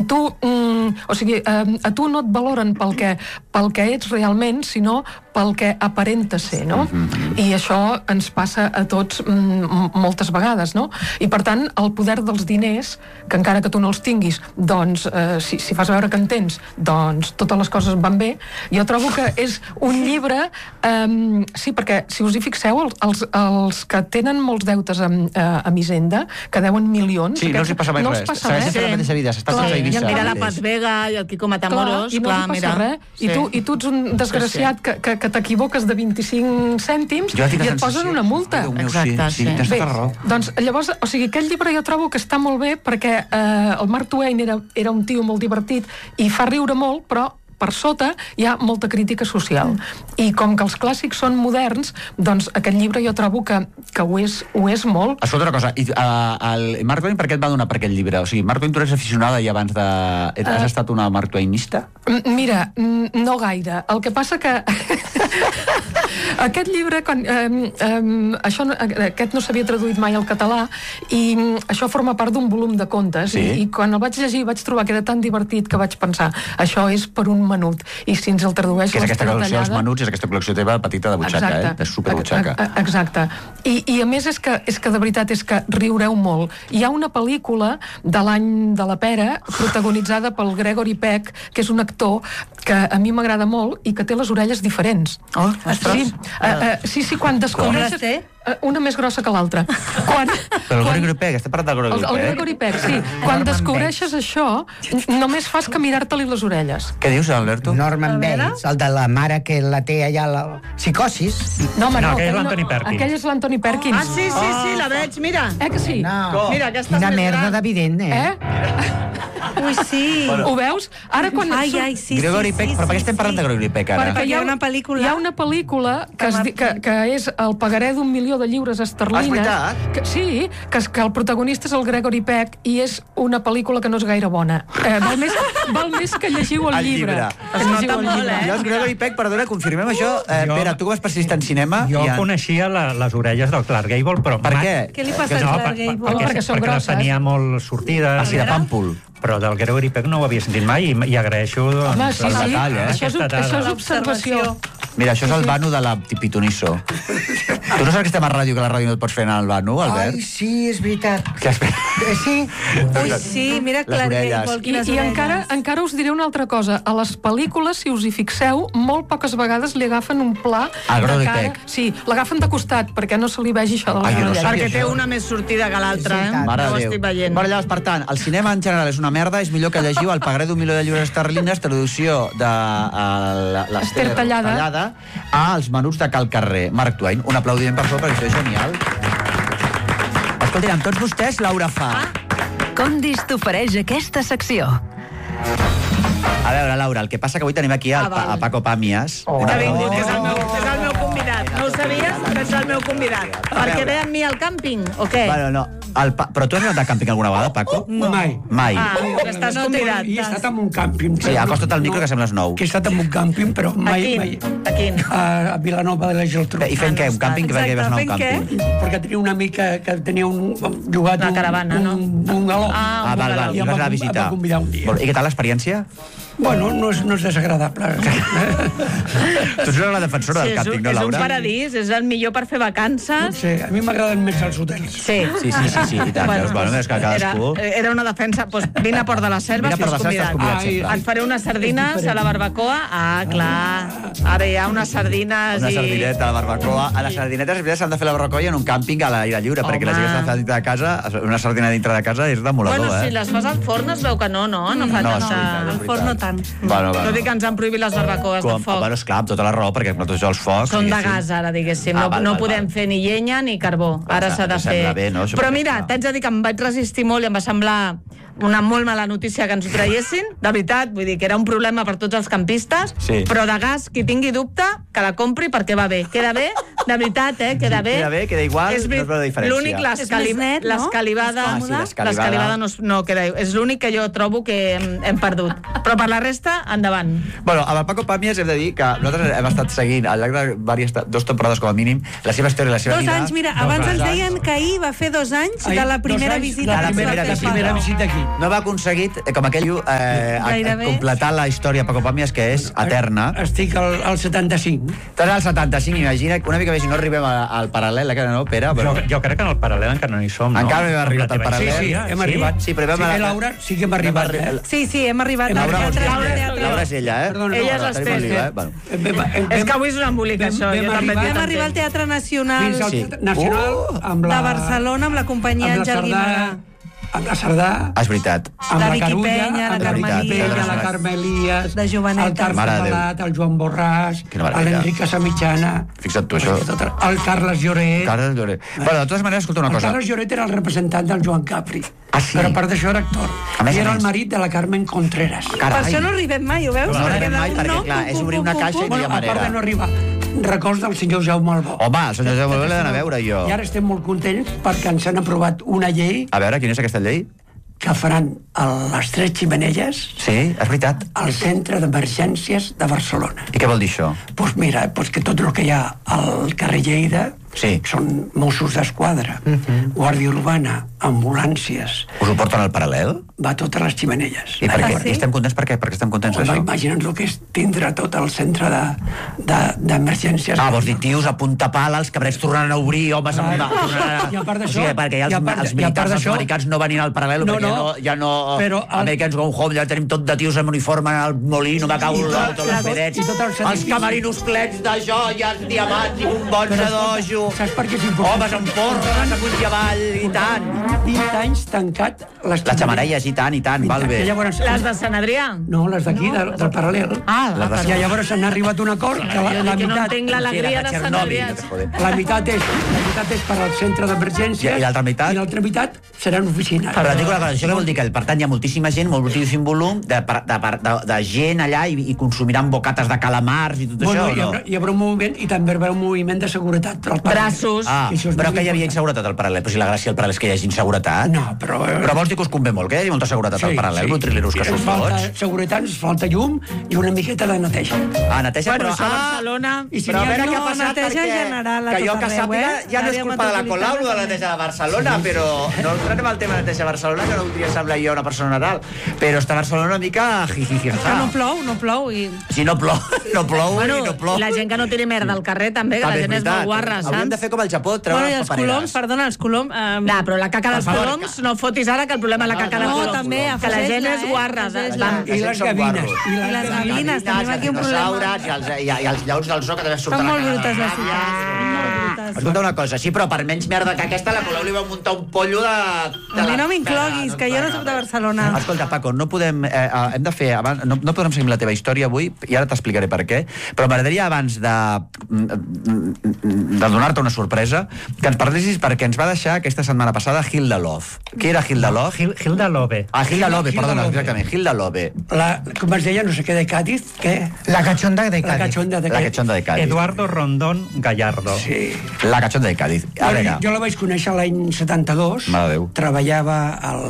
tu, o sigui, a tu no et valoren pel que ets realment, sinó pel que aparenta ser, no? I això ens passa a tots moltes vegades, no? I per tant, el poder dels diners, que encara que tu no els tinguis, doncs, si fas veure que en tens, doncs totes les coses van bé. Jo trobo que és un llibre, sí, perquè si us hi fixeu, els que tenen molts deutes amb Hisenda, que deuen milions, sí, no els hi passa mai res. Segueixen fent la mateixa vida, s'estan sense Eivissa. Mira la Paz Vega i el Quico Matamoros, clar, i no els hi passa res. I tu ets un desgraciat que t'equivoques de 25 cèntims i et posen una multa. Exacte, sí. Tens tota raó. Doncs llavors, o sigui, aquest llibre jo trobo que està molt bé perquè el Mark Twain era un tio molt divertit i fa riure molt, però per sota hi ha molta crítica social. I com que els clàssics són moderns, doncs aquest llibre jo trobo que ho és molt. Escolta una cosa, i el Mark Twain per què et va donar per aquest llibre? O sigui, Mark Twain, tu eres aficionada i abans de... Has estat una Mark Twainista? Mira, no gaire. El que passa que... Aquest llibre, aquest no s'havia traduït mai al català i això forma part d'un volum de contes i quan el vaig llegir vaig trobar que era tan divertit que vaig pensar, això és per un menut, i si ens el tradueix que és aquesta col·lecció dels menuts, és aquesta col·lecció teva petita de butxaca, de superbutxaca. Exacte. I a més és que de veritat és que riureu molt. Hi ha una pel·lícula de l'any de la pera protagonitzada pel Gregory Peck, que és un actor que a mi m'agrada molt i que té les orelles diferents. Oh, ostres. Sí, quan descobreixes... Una més grossa que l'altra. Però el Gregory Peck, està parlant del Gregory Peck. El Gregory Peck, sí. Quan descobreixes això, només fas que mirar-te-li les orelles. Què dius, Alberto? Norman Bates, el de la mare que la té allà a la psicosis. No, aquell és l'Anthony Perkins. Aquell és l'Anthony Perkins. Ah, sí, la veig, mira. Que sí? Mira, aquesta és una més merda gran. d'evident, Ui, sí. Ho veus? Ara quan... Sí. Gregory Peck, però per què estem parlant de Gregory Peck ara? Perquè hi ha una pel·lícula que és El pagaré d'1.000.000 de lliures esterlines. Ah, és veritat? Sí, que el protagonista és el Gregory Peck i és una pel·lícula que no és gaire bona. Val més que llegiu el llibre. Es nota molt, Jo, el Gregory Peck, perdona, confirmem això. Pere, tu com a especialista en cinema... Jo coneixia les orelles del Clark Gable, però... Per què? Què li passa al Clark Gable? Perquè són grosses. Perquè tenia molt sortida. Així de pàmpol. Però del Gregory Peck no ho havia sentit mai i agraeixo Home, sí, el detall, això és observació. Mira, això és el Vanu de la Pitonisso. Tu no saps que estem a ràdio, que a la ràdio no et pots fer anar al Vanu, Albert? Ai, sí, és veritat. Què has fet? Sí. Ui, sí, mira Clark Gable, quines orelles. I encara us diré una altra cosa. A les pel·lícules, si us hi fixeu, molt poques vegades li agafen un pla al Gregory de cara. Peck. Sí, l'agafen de costat, perquè no se li vegi això de les orelles. Perquè té una més sortida que l'altra, Mare ho de estic Déu. veient. Bueno, llavors, per tant, el cinema en general és una merda, és millor que llegiu El pagaré d'1.000.000 de lliures esterlines, traducció de l'Ester Tallada a Els menuts de Cal Carrer. Mark Twain, un aplaudiment per favor, perquè això és genial. Escoltin, amb tots vostès, Laura Fa. Condis t'ofereix aquesta secció. A veure, Laura, el que passa que avui tenim aquí a Paco Pàmies. Que ha vingut, és el meu convidat. No ho sabies, però és el meu convidat. Perquè ve amb mi al càmping, o què? Bueno, no. Però tu has anat de càmping alguna vegada, Paco? Mai. Mai. Que estàs convidat. I he estat en un càmping. Sí, acosta't al micro que sembles nou. Que he estat en un càmping, però mai... A quin? A Vilanova de la Geltrú. I fent què? Un càmping? Per què vas anar a un càmping? Perquè tenia una amica que tenia llogat una caravana, no? un galó. Ah, val, i vas anar a visitar. Em va convidar un dia. I què tal l'experiència? Bueno, no és desagradable. Tu ets una defensora del càmping, no, Laura? És un paradís, és el millor per fer vacances. Sí, a mi m'agraden més els hotels. Sí, i tant. Bueno, és que cadascú... Era una defensa. Vine a Port de la Selva, si us convidat. Et faré unes sardines a la barbacoa. Ah, clar. Ara hi ha unes sardines Una sardineta a la barbacoa. A les sardinetes s'han de fer la barbacoa en un càmping a l'aire lliure, perquè la gent que s'ha fet dintre de casa, una sardina dintre de casa és demolador, Bueno, si les fas al forn es veu que no fa tanta... Al forn no tant. Tot i que ens han prohibit les barbacoes de foc. Bueno, esclar, amb tota la raó, perquè nosaltres els focs... Són de gas, ara, diguéssim. No podem fer ni llenya ni carbó. Ara s'ha de fer... Però mira, t'haig de dir que em vaig resistir molt i em va semblar una molt mala notícia que ens ho traiessin, de veritat, vull dir que era un problema per tots els campistes, però de gas, qui tingui dubte, que la compri perquè va bé. Queda bé, de veritat, queda bé. Queda bé, queda igual, no es veu la diferència. L'únic, l'escalivada no queda... És l'únic que jo trobo que hem perdut. Però per la resta, endavant. Bueno, amb el Paco Pàmies hem de dir que nosaltres hem estat seguint al llarg de 2 temporades com a mínim la seva història i la seva vida. 2 anys, mira, abans ens deien que ahir va fer 2 anys de la primera visita. La primera visita aquí. no va aconseguit, com aquell completar la història Paco Pàmies, que és eterna. Estic al 75. Estàs al 75, imagina, una mica més si no arribem al paral·lel, encara no, Pere? Jo crec que en el paral·lel encara no hi som, no? Encara no hem arribat al paral·lel. Sí, hem arribat. Sí, però Laura, sí que hem arribat. Sí, hem arribat. Laura és ella, Ella és l'Ester. És que avui és un embolic, això. Vam arribar al Teatre Nacional de Barcelona amb la companyia Àngel Guimarà. Amb la Cerdà, és veritat. amb la Vicky Carulla, Penya, la amb la Carme Vicky Penya, la Carme Elias, de Jovenetes. el Carme Balat, el Joan Borràs, l'Enric Casamitjana, fixa't tu, això. El Carles Lloret. Bueno, de totes maneres, escolta una cosa. El Carles Lloret era el representant del Joan Capri. Ah, sí? Però a part d'això era actor. I era el marit de la Carmen Contreras. Per això no arribem mai, ho veus? No arribem mai, perquè, clar, és obrir una caixa i no hi ha manera. A part de no arribar, records del senyor Jaume Albó. Home, el senyor Jaume Albó l'he d'anar a veure, jo. I ara estem molt contents perquè ens han aprovat una llei... A veure, quina és aquesta llei? Que faran a les Tres Ximenelles... Sí, és veritat. Al Centre d'Emergències de Barcelona. I què vol dir això? Doncs mira, que tot el que hi ha al carrer Lleida són Mossos d'Esquadra, Guàrdia Urbana, ambulàncies... Us ho porten al paral·lel? Va a totes les Ximenelles. I per què? I estem contents per què? Per què estem contents d'això? Imagina't el que és tindre tot el centre d'emergències... Vols dir, tios, a punta pala, els cabrets tornaran a obrir, homes... I a part d'això... Perquè els militars americans no venien al paral·lel, perquè ja no... Americans Go Home, ja tenim tot de tios amb uniforme al molí, no m'acabo tots els vedets, els camerinos plens de joies, diamants i bombons de dojo... Saps per què és important? Homes amb porres, amunt i avall, i tant. 20 anys tancat les xemeneies, i tant, val bé. Les de Sant Adrià? No, les d'aquí, del paral·lel. I llavors s'han arribat a un acord que la meitat... No entenc l'alegria de Sant Adrià. La meitat és per al centre d'emergència i l'altra meitat? I l'altra meitat seran oficines. Però dic una cosa, això vol dir que per tant hi ha moltíssima gent, moltíssim volum de gent allà i consumiran bocates de calamars i tot això, no? Hi haurà un moviment i també hi haurà un moviment de seguretat. Braços. Però que hi havia inseguretat al paral·lel. Però si la gràcia al paral·lel és que hi hagi inseguretat. No, però vols dir que us convé molt, que hi hagi molta seguretat al paral·lel, botrileros que són tots. Seguretat, ens falta llum i una miqueta de neteja. Neteja, però... a Barcelona... Però a veure què ha passat, perquè que jo que sàpiga ja no és culpa de la Colau, de la neteja de Barcelona, però no entrenem al tema de neteja de Barcelona, que no voldria semblar jo una persona natal, però està Barcelona una mica que no plou. Si no plou, no plou. La gent que no tiri merda al carrer també, que la gent és molt guarra, saps? Hauríem de fer com el Japó, treure les papereres. Els coloms... Però la caca dels coloms, no fotis ara que el problema és la caca dels coloms. També, que la gent és guarra. I les gavines. I les gavines, tenim aquí un problema. I els llaus del zoo, que també surten a molt brutes les ciutats. Escolta una cosa, sí, però per menys merda que aquesta, la Colau li va muntar un pollo de... A mi no m'incloguis, que jo no soc de Barcelona. Escolta, Paco, no podem... Hem de fer... No podem seguir la teva història avui, i ara t'explicaré per què, però m'agradaria abans de donar-te una sorpresa, que ens parlessis perquè ens va deixar aquesta setmana passada Hilda Love. Qui era Hilda Love? Hilda Love. Hilda Love, perdona, exactament, Hilda Love. Com es deia, no sé què, de Cádiz, què? La cachonda de Cádiz. La cachonda de Cádiz. Eduardo Rondón Gallardo. Sí. La cachonda de Cádiz. Jo la vaig conèixer l'any 72. Mare Déu. Treballava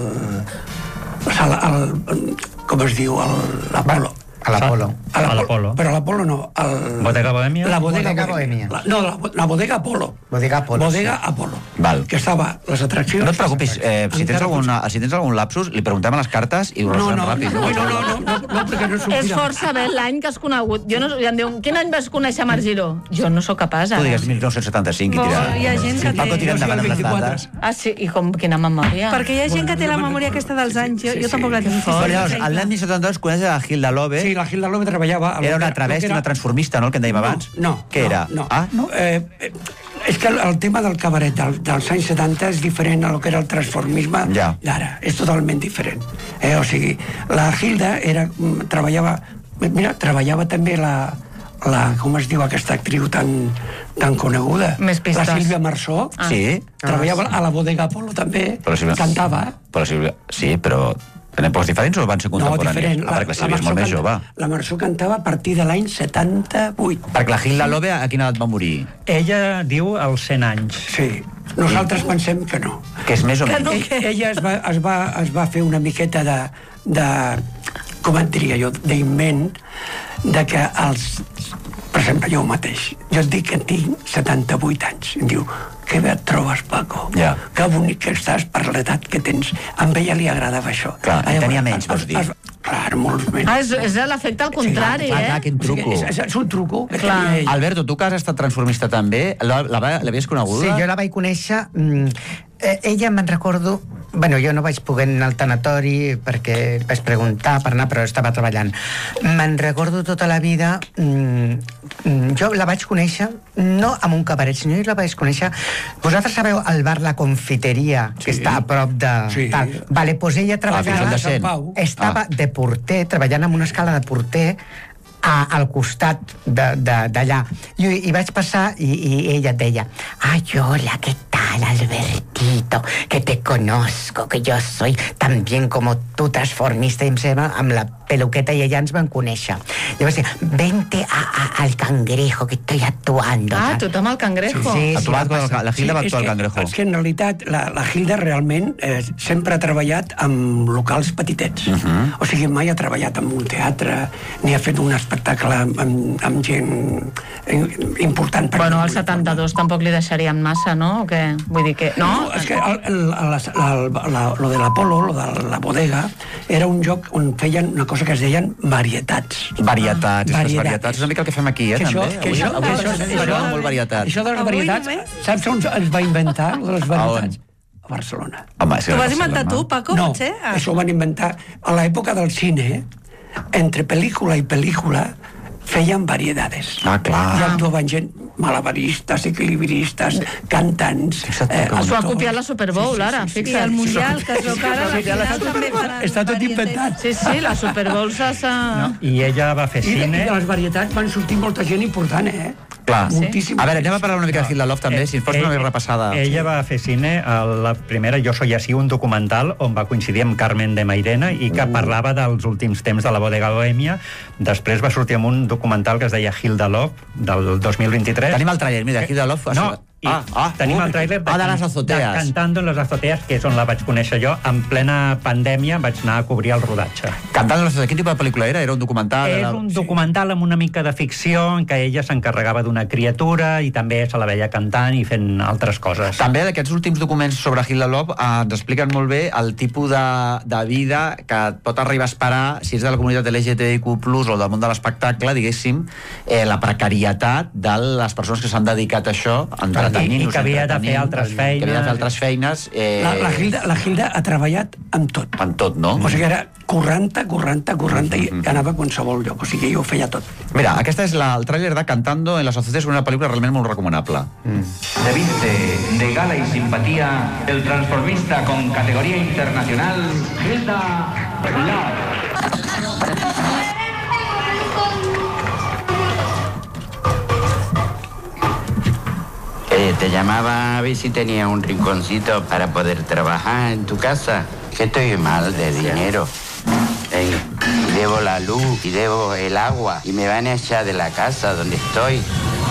com es diu, l'Apolo. A l'Apolo. Però l'Apolo no. Bodega Bohèmia? La Bodega Bohèmia. No, la Bodega Apolo. Bodega Apolo. Bodega Apolo. Val. Que estava les atraccions... No et preocupis, si tens algun lapsus, li preguntem a les cartes i ho resolem ràpid. No, perquè no sortirà. És força bé l'any que has conegut. I em diu, quin any vas conèixer Margiró? Jo no sóc capaç, Tu digues 1975 i tira. Hi ha gent que té... Paco, tira endavant amb les dades. Sí, i quina memòria. Perquè hi ha gent que té la memòria aquesta dels anys. Jo tampoc la tinc. Llavors, l'any 1972 coneix a Hilda Love. Sí, la Hilda Love treballava... Era una travesti, una transformista, no?, el que en dèiem abans? No. Què era? No. És que el tema del cabaret dels anys 70 és diferent a lo que era el transformisme d'ara. És totalment diferent. O sigui, la Hilda treballava també com es diu aquesta actriu tan coneguda? Més pistes. La Sílvia Marsó. Sí. Treballava a la Bodega Apolo també. Cantava. Sí, però... En èpoques diferents o van ser contemporanis? No, diferent. Perquè la Sílvia és molt més jove. La Marsó cantava a partir de l'any 78. Perquè la Hilda Love a quina edat va morir? Ella diu als 100 anys. Sí. Nosaltres pensem que no. Que és més o menys. Ella es va fer una miqueta de com et diria jo, d'invent de que per exemple, jo mateix, jo et dic que tinc 78 anys. Em diu, que bé et trobes, Paco. Que bonic que estàs per l'edat que tens. A ella li agradava això. Clar, tenia menys, vols dir. Clar, molts menys. És l'efecte al contrari, quin truco. És un truco. Alberto, tu que has estat transformista també, l'havies coneguda? Sí, jo la vaig conèixer... Ella me'n recordo... Bueno, jo no vaig poder anar al tanatori perquè vaig preguntar per anar, però estava treballant. Me'n recordo tota la vida... Jo la vaig conèixer, no amb un cabaret, sinó jo la vaig conèixer... Vosaltres sabeu el bar La Confiteria, que està a prop de... Sí. Vale, doncs ella estava de porter, treballant amb una escala de porter al costat d'allà. I vaig passar i ella et deia: ay, hola, ¿qué tal, Albertito? Que te conozco, que yo soy tan bien como tú, transformista. I em sembla, amb la peluqueta, i ella ens van conèixer. Llavors deia: vente al Cangrejo, que estoy actuando. Ah, tothom al Cangrejo. Sí, la Gilda va actuar al Cangrejo. És que en realitat la Gilda realment sempre ha treballat amb locals petitets. O sigui, mai ha treballat en un teatre, ni ha fet un espectacle amb gent important. Bueno, al 72 tampoc li deixarien massa, no? O què? Vull dir que... No, és que lo de l'Apolo, lo de la bodega, era un lloc on feien una cosa que es deien varietats. Varietats. És una mica el que fem aquí, també. Molt varietats. Això de les varietats, saps on es va inventar, lo de les varietats? A Barcelona. T'ho vas inventar tu, Paco? No, això ho van inventar a l'època del cine. Entre pel·lícula i pel·lícula feien variedades. Ah, clar. I actuaven gent, malabaristes, equilibristes, cantants... S'ho ha copiat la Super Bowl, ara, fixa't. I el Mundial, que es veu que ara la final també faran... Està tot inventat. Sí, la Super Bowl s'ha... I ella va fer cine... I de les varietats van sortir molta gent important, Clar. Moltíssim. A veure, anem a parlar una mica de Hilda Love, també, si ens pots una mica repassada. Ella va fer cine, la primera, Jo soy así, un documental on va coincidir amb Carmen de Mairena i que parlava dels últims temps de la bodega Bohèmia. Després va sortir amb un documental que es deia Hilda Love, del 2023. Tenim el trailer, mira, Hilda Love... No, tenim el tràiler de les azoteas. Cantando en les azoteas, que és on la vaig conèixer jo. En plena pandèmia vaig anar a cobrir el rodatge. Cantando en les azoteas, quin tipus de pel·lícula era? Era un documental? És un documental amb una mica de ficció en què ella s'encarregava d'una criatura i també se la veia cantant i fent altres coses. També d'aquests últims documents sobre Hilda Love ens expliquen molt bé el tipus de vida que et pot arribar a esperar si ets de la comunitat LGTBIQ+, o del món de l'espectacle, diguéssim, la precarietat de les persones que s'han dedicat a això, i que havia de fer altres feines. Que havia de fer altres feines. La Hilda ha treballat amb tot. Amb tot, no? O sigui, era 40, i anava a qualsevol lloc. O sigui, ell ho feia tot. Mira, aquesta és el tràiler de Cantando en las azoteas, una pel·lícula realment molt recomanable. Se viste de gala y simpatía el transformista con categoría internacional, Hilda Love. Te llamaba a ver si tenía un rinconcito para poder trabajar en tu casa. Que estoy mal de dinero. Y debo la luz, y debo el agua, y me van a echar de la casa donde estoy.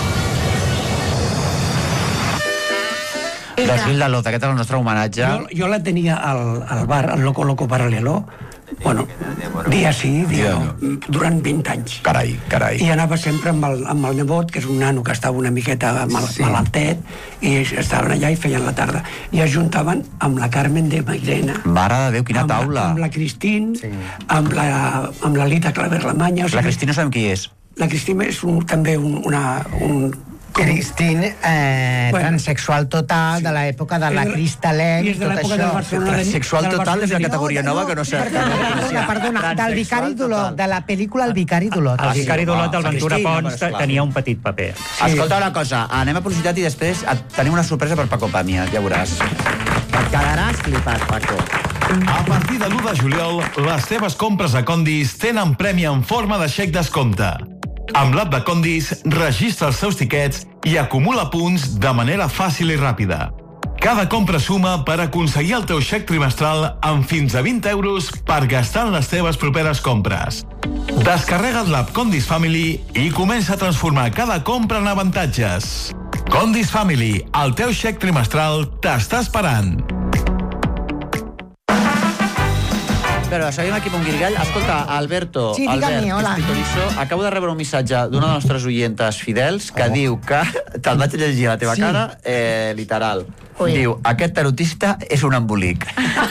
Doncs Hilda Love, aquest és el nostre homenatge. Jo la tenia al bar, al Loco Loco Paralelo, bueno, dia sí, dia no, durant 20 anys. Carai. I anava sempre amb el nebot, que és un nano que estava una miqueta malaltet, i estaven allà i feien la tarda. I es juntaven amb la Carmen de Mairena. Mare de Déu, quina taula. Amb la Cristín, amb la Lita Claver-Lamanya. La Cristín no sabem qui és. La Cristín és també un Cristín, transexual total, de l'època de la Cristalem, i és de l'època del Barcelona. Transexual total és una categoria nova que no sé. Perdona, del Vicari d'Olot, de la pel·lícula El Vicari d'Olot. El Vicari d'Olot del Ventura Pons tenia un petit paper. Escolta una cosa, anem a publicitat i després tenim una sorpresa per Paco Pàmies, ja veuràs. Et quedaràs flipat, Paco. A partir de l'1 de juliol, les teves compres a Condis tenen premi en forma de xec descompte. Amb l'app de Condis, registra els seus tiquets i acumula punts de manera fàcil i ràpida. Cada compra suma per aconseguir el teu xec trimestral amb fins a 20 euros per gastar en les teves properes compres. Descarrega't l'app Condis Family i comença a transformar cada compra en avantatges. Condis Family, el teu xec trimestral t'està esperant. veure, seguim aquí amb un guirigall. Escolta, Alberto, sí, dígame, hola. Acabo de rebre un missatge d'una de les nostres oientes fidels que diu que, te'l vaig llegir a la teva cara, literal. Diu, aquest tarotista és un embolic.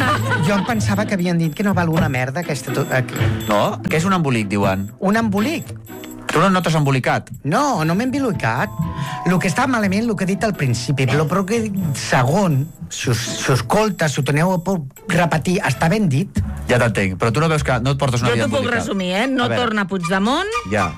Jo em pensava que havien dit que no val una merda aquesta... No, què és un embolic, diuen? Un embolic? Tu no t'has embolicat? No, no m'he embolicat. El que està malament, el que he dit al principi, però que segon, si ho escoltes, si ho teniu a repetir, està ben dit. Ja t'entenc, però tu no veus que no et portes una vida embolicat. Jo t'ho puc resumir, no torna Puigdemont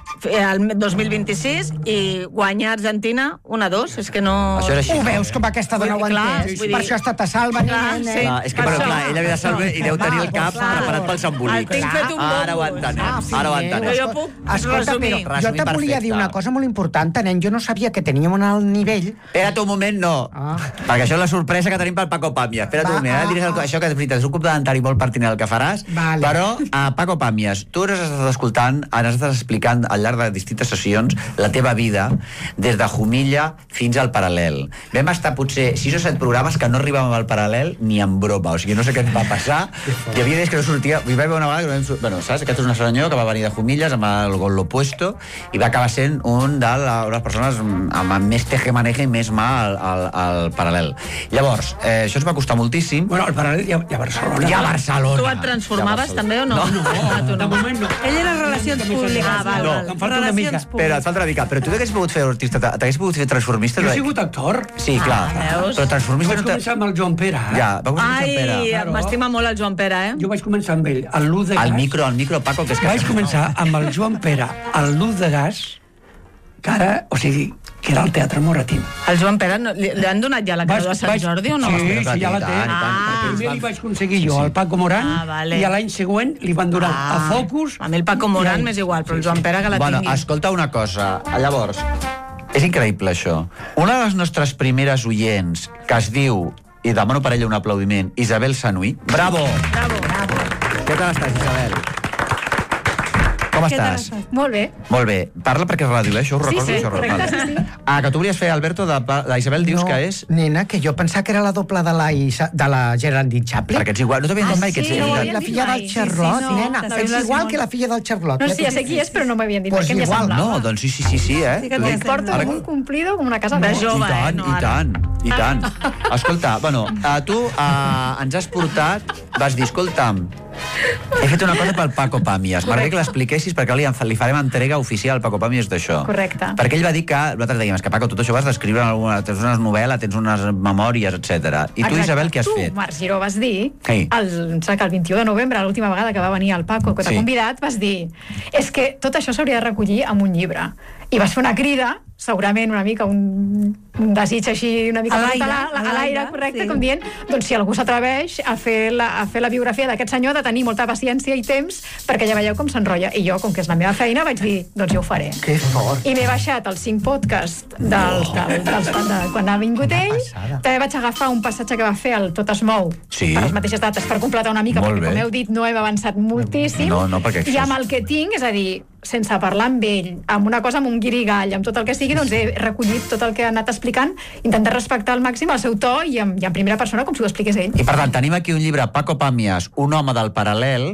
el 2026 i guanya Argentina 1-2, és que no... Ho veus com aquesta dona ho entès? Per això ha estat a Salva, És que, però clar, ella ve de Salva i deu tenir el cap preparat pels embolics. Ara ho entenem. Jo puc resumir. Jo te volia dir una cosa molt important, nen. Jo no sabia que teníem un alt nivell. Espera't un moment, no. Perquè això és la sorpresa que tenim pel Paco Pàmies. Espera't un moment, diré això que és veritat, és un complementari molt pertinent el que faràs, però Paco Pàmies, tu has estat escoltant, has estat explicant al llarg de distintes sessions la teva vida des de Jumilla fins al Paral·lel. Vam estar potser 6 o 7 programes que no arribàvem al Paral·lel ni en broma, o sigui, no sé què ens va passar. Hi havia dies que no sortia, hi va haver una vegada que no vam sortir. Bueno, saps? Aquest és un senyor que va venir de Jumilles amb el gol opuesto i va acabar sent un de les persones amb més teje-maneje i més mà al Paral·lel. Llavors, això ens va costar moltíssim. Bueno, al Paral·lel hi ha Barcelona. Hi ha Barcelona. Tu et transformaves també o no? No, de moment no. Ell era relacions públiques. No, em falta una mica. Però et falta una mica. Però tu t'hagués pogut fer artista, t'hagués pogut fer transformista? Jo he sigut actor. Sí, clar. Però transformista... Vaig començar amb el Joan Pere. Ja, va començar amb Joan Pere. Ai, m'estima molt el Joan Pere, Jo vaig començar amb ell, al Luz de Gas. Al micro, Paco, que és que... Vaig començar amb el Joan Pere, al Luz de Gas, que ara, o sigui, que era al Teatre Moratín. El Joan Pere, li han donat ja la creu de Sant Jordi o no? Sí, ja la té. Primer li vaig aconseguir jo, al Paco Moran, i a l'any següent li van donar a Focus... A mi el Paco Moran m'és igual, però el Joan Pere que la tingui. Bueno, escolta una cosa, llavors, és increïble això. Una de les nostres primeres oients, que es diu, i demano per ella un aplaudiment, Isabel Sanuí. Bravo! Bravo! Què tal estàs, Isabel? Com estàs? Molt bé. Molt bé. Parla perquè és ràdio, això ho recordo. Sí, correcte, sí. Que tu volies fer, Alberto, de Isabel, dius que és... No, nena, que jo pensava que era la doble de la Geraldine Chaplin. Perquè ets igual, no t'havien dit mai que ets igual. La filla del Charlotte, nena. És igual que la filla del Charlotte. No sé, ja sé qui és, però no m'havien dit mai que m'hi semblava. No, doncs sí, Sí que et porto com un cumplido, com una casa de jove, I tant. Escolta, bueno, tu ens has portat, vas dir, escolta'm, he fet una cosa pel Paco Pàmies. M'agradaria que l'expliquessis perquè li farem entrega oficial al Paco Pàmies d'això. Correcte. Perquè ell va dir que, nosaltres dèiem, que Paco, tot això vas descriure en alguna... Tens una novel·la, tens unes memòries, etc. I tu, Isabel, què has fet? Tu, Marc Giró, vas dir, el 21 de novembre, l'última vegada que va venir el Paco, que t'ha convidat, vas dir, és que tot això s'hauria de recollir en un llibre. I vas fer una crida, segurament una mica un desig així una mica a l'aire, correcte, com dient, doncs si algú s'atreveix a fer la biografia d'aquest senyor, de tenir molta paciència i temps, perquè ja veieu com s'enrotlla. I jo, com que és la meva feina, vaig dir, doncs jo ho faré. Que fort. I m'he baixat els 5 podcasts quan ha vingut ell. També vaig agafar un passatge que va fer el Tot es mou, per les mateixes dates, per completar una mica, perquè com heu dit, no hem avançat moltíssim. I amb el que tinc, és a dir, sense parlar amb ell, amb una cosa, amb un guirigall, amb tot el que sigui, doncs he recollit tot el que ha anat explicant, intentant respectar al màxim el seu to i en primera persona, com si ho expliqués ell. I per tant, tenim aquí un llibre, Paco Pàmies, un home del Paral·lel,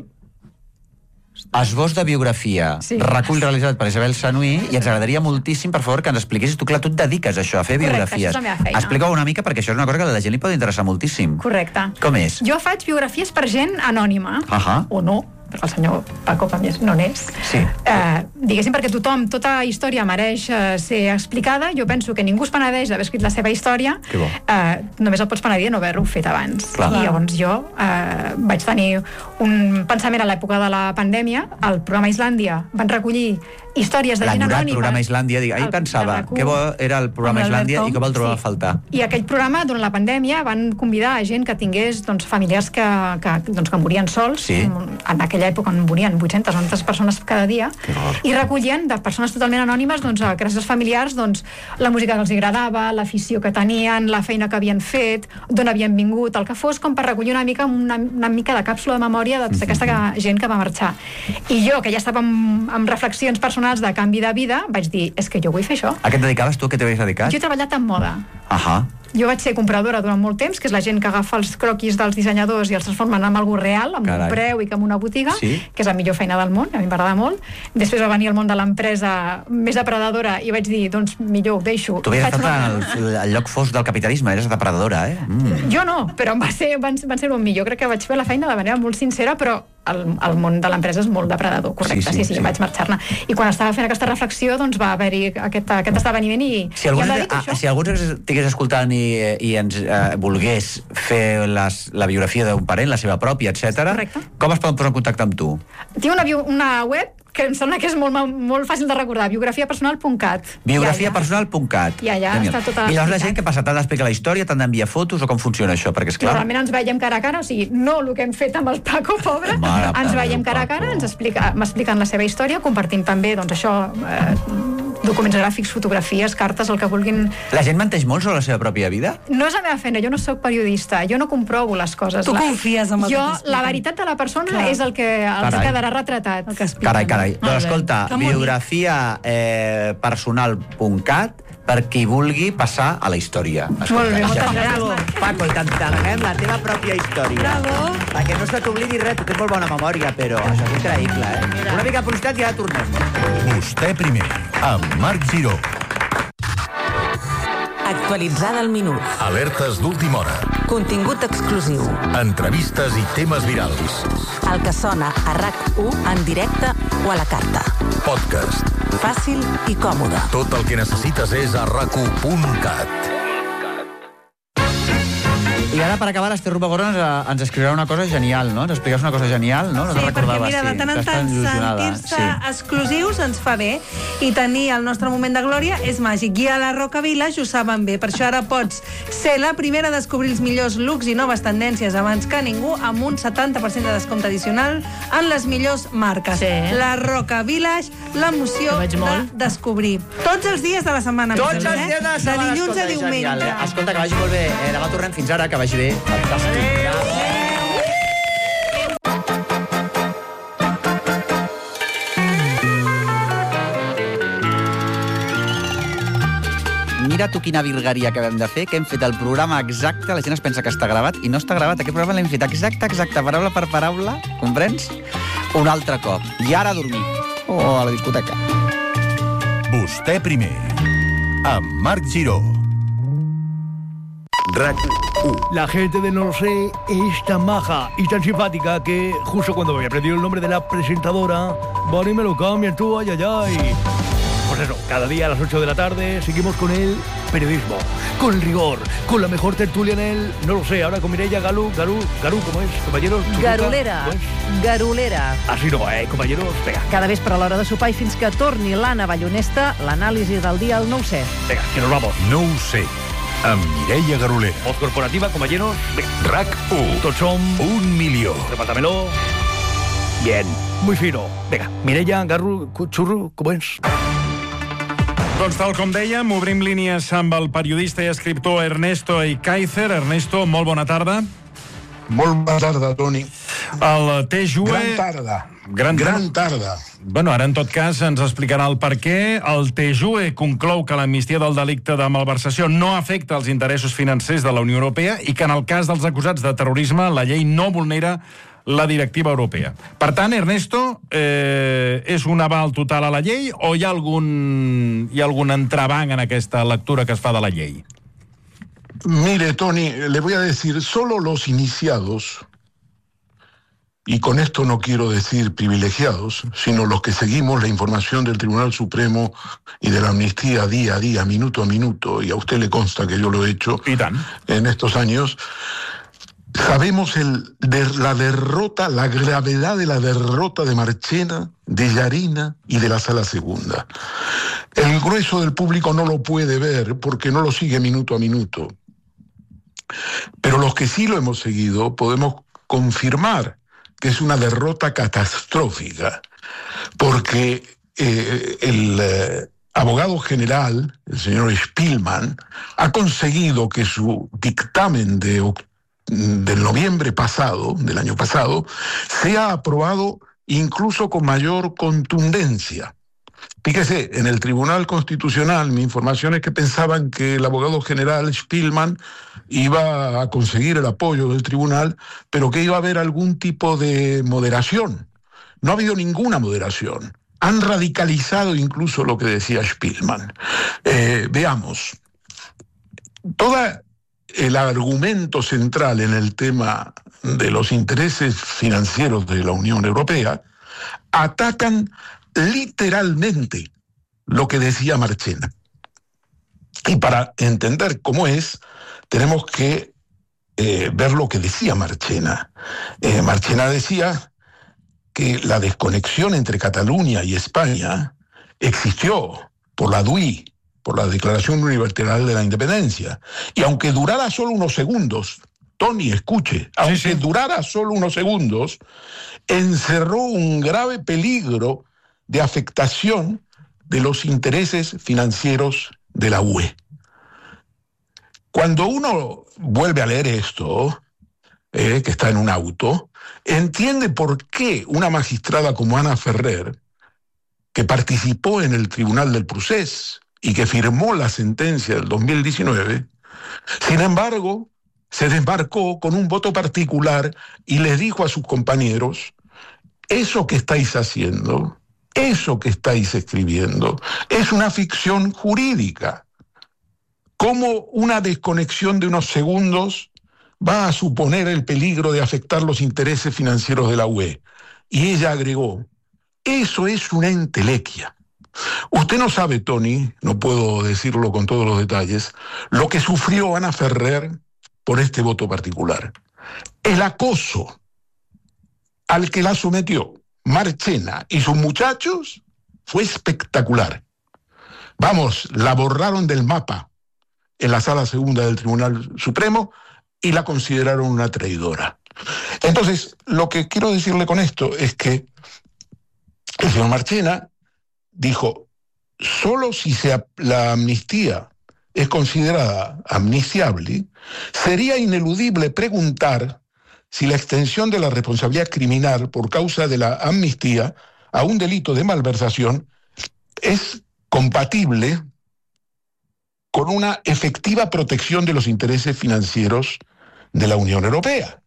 esbós de biografia, recull realitzat per Isabel Sanuí, i ens agradaria moltíssim, per favor, que ens expliquessis. Tu, clar, tu et dediques a això, a fer biografies. Correcte, això és la meva feina. Explica-ho una mica, perquè això és una cosa que a la gent li pot interessar moltíssim. Correcte. Com és? Jo faig biografies per gent anònima, o no, perquè el senyor Paco Pàmies no n'és. Sí. Diguéssim, perquè tothom, tota història mereix ser explicada. Jo penso que ningú es penedeix d'haver escrit la seva història. Que bo. Només el pots penedir de no haver-ho fet abans. Clar. I llavors jo vaig tenir un pensament a l'època de la pandèmia. Al programa Islàndia van recollir històries de gent anònima. L'enyorat programa Islàndia, ahir pensava que bo era el programa Islàndia i que el trobava a faltar. I aquell programa, durant la pandèmia, van convidar a gent que tingués familiars que morien sols. En aquella època en morien 800 o 900 persones cada dia, i recollien de persones totalment anònimes, a gràcies familiars, la música que els agradava, l'afició que tenien, la feina que havien fet, d'on havien vingut, el que fos, com per recollir una mica de càpsula de memòria d'aquesta gent que va marxar. I jo, que ja estava amb reflexions personals de canvi de vida, vaig dir, és que jo vull fer això. A què et dedicaves tu? A què t'havies dedicat? Jo he treballat en moda. Jo Jo vaig ser compradora durant molt temps, que és la gent que agafa els croquis dels dissenyadors i els transformen en algo real, amb un preu i amb una botiga, que és la millor feina del món, a mi m'agrada molt. Després va venir el món de l'empresa més depredadora i vaig dir, doncs millor ho deixo. Tu havies estat al lloc fos del capitalisme, eres depredadora, Jo no, però van ser un millor. Crec que vaig fer la feina de manera molt sincera, però el món de l'empresa és molt depredador, correcte, sí, vaig marxar-ne. I quan estava fent aquesta reflexió, doncs va haver-hi aquest esdeveniment i si algú ens estigués escoltant i ens volgués fer la biografia d'un parent, la seva pròpia, etc., com es poden posar en contacte amb tu? Tinc una web que em sembla que és molt fàcil de recordar, biografiapersonal.cat. Biografiapersonal.cat. Ja està tota... I llavors la gent, què passa? T'han d'explicar la història, t'han d'enviar fotos, o com funciona això? Perquè, esclar... Realment ens veiem cara a cara, o sigui, no el que hem fet amb el Paco, pobre, ens veiem cara a cara, m'expliquen la seva història, compartim també, doncs això, documents gràfics, fotografies, cartes, el que vulguin... La gent menteix molt sobre la seva pròpia vida? No és la meva feina, jo no sóc periodista, jo no comprovo les coses. Tu confies en el que t'expliquen. La veritat de la persona és el que els quedarà retratat. Carai. Doncs escolta, biografiapersonal.cat per qui vulgui passar a la història. Molt bé, moltes gràcies. Paco, i t'encarreguem la teva pròpia història. Bravo. Perquè no se t'oblidi res, tu tens molt bona memòria, però això és increïble, Una mica de publicitat i ara tornem. Vostè primer, amb Marc Giró. Actualitzada al minut. Alertes d'última hora. Contingut exclusiu. Entrevistes i temes virals. El que sona a RAC1 en directe o a la carta. Podcast. Fàcil i còmode. Tot el que necessites és a RAC1.cat. I ara, per acabar, l'Ester Rubagorn ens escriurà una cosa genial, no? Ens expliques una cosa genial, no? Sí, perquè mira, de tant en tant sentir-se exclusius ens fa bé i tenir el nostre moment de glòria és màgic. I a la Roca Village ho saben bé. Per això ara pots ser la primera a descobrir els millors looks i noves tendències abans que ningú amb un 70% de descompte addicional en les millors marques. La Roca Village, l'emoció de descobrir. Tots els dies de la setmana. Tots els dies de la setmana. De dilluns a diumenge. Escolta, que vagi molt bé. Demà tornem fins ara, que vagi bé. Fantàstic. Mira tu quina virgueria que vam de fer, que hem fet el programa exacte, la gent es pensa que està gravat i no està gravat, aquest programa l'hem fet exacte, paraula per paraula, comprens? Un altre cop. I ara a dormir. O a la discoteca. Vostè primer, amb Marc Giró. RAC1. La gente de No Lo Sé es tan maja y tan simpática que justo cuando me había aprendido el nombre de la presentadora, van y me lo cambian tú, ay. Pues eso, cada día a las 8 de la tarde seguimos con el periodismo, con el rigor, con la mejor tertulia en el No Lo Sé, ahora con Mireia Garú, ¿cómo es, compañeros? Garulera, Garulera. Así no va, compañeros? Venga. Cada vespre a l'hora de sopar i fins que torni l'Anna Ballonesta, l'anàlisi del dia al No Ho Sé. Venga, que nos vamos. No Ho Sé, amb Mireia Garulera. Voz corporativa, compañeros. RAC1. Tots som 1 milió. Repártamelo. Bien, muy fino. Venga, Mireia, Garru, Churru, ¿cómo es? Doncs tal com dèiem, obrim línies amb el periodista i escriptor Ernesto Ekaizer. Ernesto, molt bona tarda. Molt bona tarda, Toni. El TJUE... Gran tarda. Gran tarda. Bueno, ara en tot cas ens explicarà el per què. El TJUE conclou que l'amnistia del delicte de malversació no afecta els interessos financers de la Unió Europea i que en el cas dels acusats de terrorisme la llei no vulnera la directiva europea. Per tant, Ernesto, és un aval total a la llei o hi ha algun entrebanc en aquesta lectura que es fa de la llei? Mire, Toni, le voy a decir, solo los iniciados, y con esto no quiero decir privilegiados, sino los que seguimos la información del Tribunal Supremo y de la amnistía día a día, minuto a minuto, y a usted le consta que yo lo he hecho en estos años, sabemos la derrota, la gravedad de la derrota de Marchena, de Yarina y de la Sala Segunda. El grueso del público no lo puede ver porque no lo sigue minuto a minuto. Pero los que sí lo hemos seguido podemos confirmar que es una derrota catastrófica, porque el abogado general, el señor Spielman, ha conseguido que su dictamen del noviembre pasado, del año pasado, sea aprobado incluso con mayor contundencia. Fíjese, en el Tribunal Constitucional, mi información es que pensaban que el abogado general Spillman iba a conseguir el apoyo del tribunal, pero que iba a haber algún tipo de moderación. No ha habido ninguna moderación. Han radicalizado incluso lo que decía Spillman. Veamos. Todo el argumento central en el tema de los intereses financieros de la Unión Europea atacan literalmente lo que decía Marchena. Y para entender cómo es, tenemos que ver lo que decía Marchena. Marchena decía que la desconexión entre Cataluña y España existió por la DUI, por la Declaración Unilateral de la Independencia. Y aunque durara solo unos segundos, Tony, escuche, aunque durara solo unos segundos, encerró un grave peligro de afectación de los intereses financieros de la UE. Cuando uno vuelve a leer esto, que está en un auto, entiende por qué una magistrada como Ana Ferrer, que participó en el Tribunal del Procés y que firmó la sentencia del 2019, sin embargo, se desmarcó con un voto particular y les dijo a sus compañeros: eso que estáis haciendo, eso que estáis escribiendo, es una ficción jurídica. ¿Cómo una desconexión de unos segundos va a suponer el peligro de afectar los intereses financieros de la UE? Y ella agregó: eso es una entelequia. Usted no sabe, Tony, no puedo decirlo con todos los detalles, lo que sufrió Ana Ferrer por este voto particular. El acoso al que la sometió Marchena y sus muchachos fue espectacular. Vamos, la borraron del mapa en la Sala Segunda del Tribunal Supremo y la consideraron una traidora. Entonces, lo que quiero decirle con esto es que el señor Marchena dijo: solo si la amnistía es considerada amnistiable, sería ineludible preguntar si la extensión de la responsabilidad criminal por causa de la amnistía a un delito de malversación es compatible con una efectiva protección de los intereses financieros de la Unión Europea.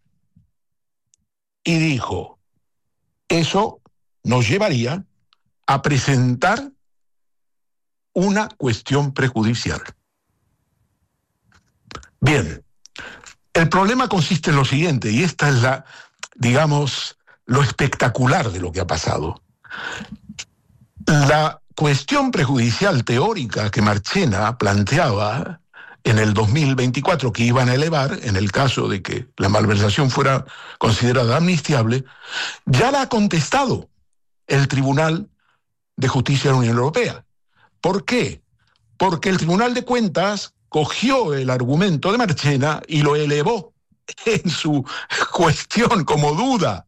Y dijo: eso nos llevaría a presentar una cuestión prejudicial. Bien, el problema consiste en lo siguiente, y esta es lo espectacular de lo que ha pasado. La cuestión prejudicial teórica que Marchena planteaba en el 2024, que iban a elevar en el caso de que la malversación fuera considerada amnistiable, ya la ha contestado el Tribunal de Justicia de la Unión Europea. ¿Por qué? Porque el Tribunal de Cuentas cogió el argumento de Marchena y lo elevó en su cuestión como duda.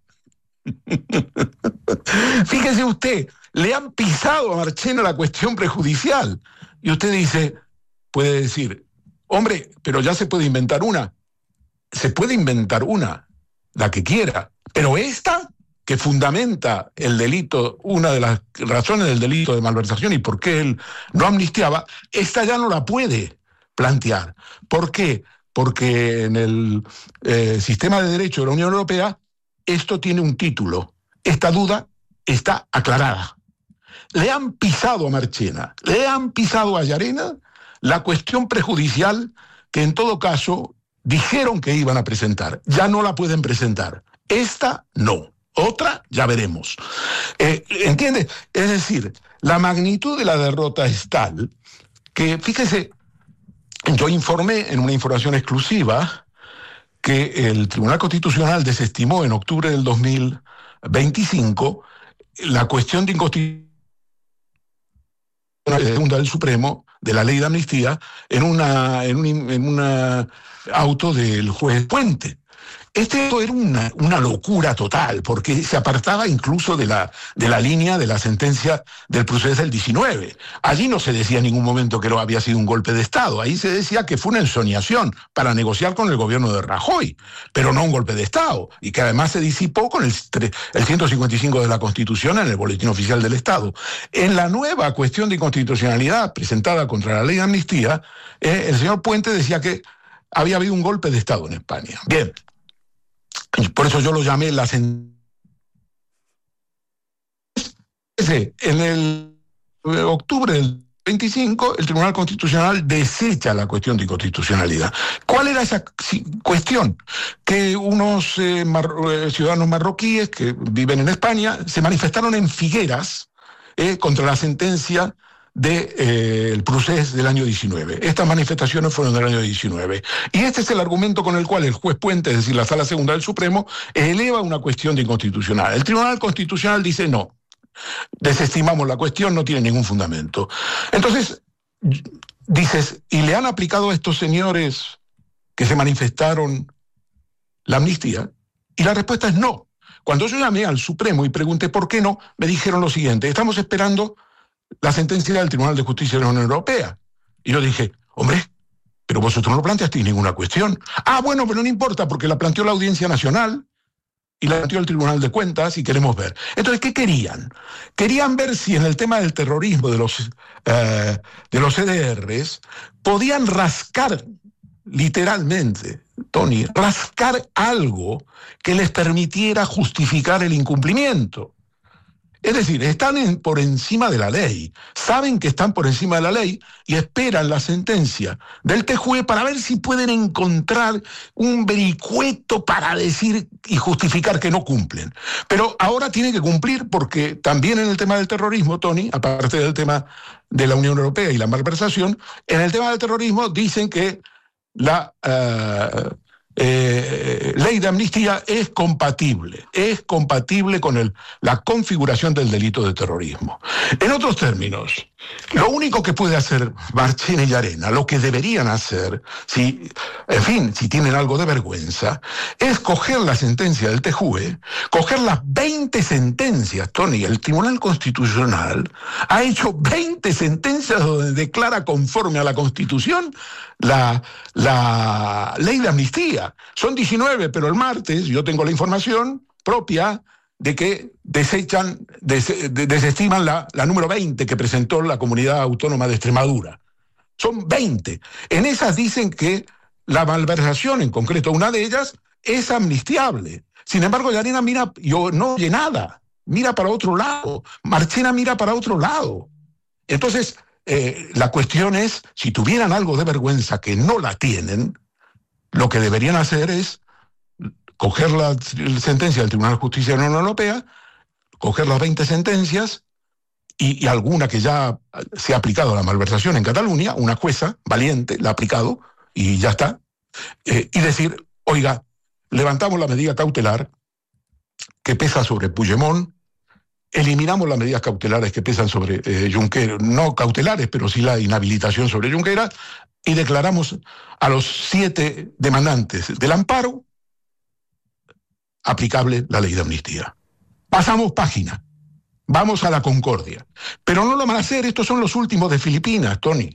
Fíjese usted, le han pisado a Marchena la cuestión prejudicial. Y usted puede decir: hombre, pero ya se puede inventar una. Se puede inventar una, la que quiera. Pero esta, que fundamenta el delito, una de las razones del delito de malversación y por qué él no amnistiaba, esta ya no la puede plantear. ¿Por qué? Porque en el sistema de derecho de la Unión Europea esto tiene un título. Esta duda está aclarada. Le han pisado a Marchena, le han pisado a Llarena la cuestión prejudicial que en todo caso dijeron que iban a presentar. Ya no la pueden presentar. Esta no. Otra ya veremos. ¿Entiende? Es decir, la magnitud de la derrota es tal que, fíjese, yo informé en una información exclusiva que el Tribunal Constitucional desestimó en octubre del 2025 la cuestión de inconstitucionalidad segunda del Supremo de la ley de amnistía en un auto del juez Puente. Esto era una locura total, porque se apartaba incluso de la línea de la sentencia del procés del 19. Allí no se decía en ningún momento que había sido un golpe de Estado, ahí se decía que fue una ensoñación para negociar con el gobierno de Rajoy, pero no un golpe de Estado, y que además se disipó con el 155 de la Constitución en el Boletín Oficial del Estado. En la nueva cuestión de inconstitucionalidad presentada contra la ley de amnistía, el señor Puente decía que había habido un golpe de Estado en España. Bien. Por eso yo lo llamé la sentencia. En el octubre del 25, el Tribunal Constitucional desecha la cuestión de inconstitucionalidad. ¿Cuál era esa cuestión? Que unos ciudadanos marroquíes que viven en España se manifestaron en Figueras contra la sentencia del procés del año 19. Estas manifestaciones fueron del año 19. Y este es el argumento con el cual el juez Puente, es decir, la Sala Segunda del Supremo, eleva una cuestión de inconstitucional. El Tribunal Constitucional dice no, desestimamos la cuestión, no tiene ningún fundamento. Entonces, dices, ¿y le han aplicado a estos señores que se manifestaron la amnistía? Y la respuesta es no. Cuando yo llamé al Supremo y pregunté por qué no, me dijeron lo siguiente: estamos esperando la sentencia del Tribunal de Justicia de la Unión Europea. Y yo dije, hombre, pero vosotros no planteasteis ninguna cuestión. Ah, bueno, pero no importa, porque la planteó la Audiencia Nacional y la planteó el Tribunal de Cuentas y queremos ver. Entonces, ¿qué querían? Querían ver si en el tema del terrorismo de los CDRs podían rascar, literalmente, Tony, rascar algo que les permitiera justificar el incumplimiento. Es decir, están por encima de la ley, saben que están por encima de la ley y esperan la sentencia del TJUE para ver si pueden encontrar un vericueto para decir y justificar que no cumplen. Pero ahora tienen que cumplir, porque también en el tema del terrorismo, Tony, aparte del tema de la Unión Europea y la malversación, en el tema del terrorismo dicen que la ley de amnistía es compatible con la configuración del delito de terrorismo. En otros términos, lo único que puede hacer Marchena y Llarena, lo que deberían hacer, si tienen algo de vergüenza, es coger la sentencia del TJUE, coger las 20 sentencias, Tony. El Tribunal Constitucional ha hecho 20 sentencias donde declara conforme a la Constitución la ley de amnistía. Son 19, pero el martes yo tengo la información propia de que desestiman la número 20 que presentó la Comunidad Autónoma de Extremadura. Son 20. En esas dicen que la malversación, en concreto una de ellas, es amnistiable. Sin embargo, Llarena no oye nada, mira para otro lado. Marchena mira para otro lado. Entonces, la cuestión es, si tuvieran algo de vergüenza, que no la tienen, lo que deberían hacer es coger la sentencia del Tribunal de Justicia de la Unión Europea, coger las 20 sentencias y alguna que ya se ha aplicado a la malversación en Cataluña, una jueza valiente la ha aplicado y ya está, y decir, oiga, levantamos la medida cautelar que pesa sobre Puigdemont, eliminamos las medidas cautelares que pesan sobre Junqueras, no cautelares, pero sí la inhabilitación sobre Junqueras, y declaramos a los 7 demandantes del amparo aplicable la ley de amnistía. Pasamos página, vamos a la concordia. Però no lo van a hacer, estos son los últimos de Filipinas, Tony.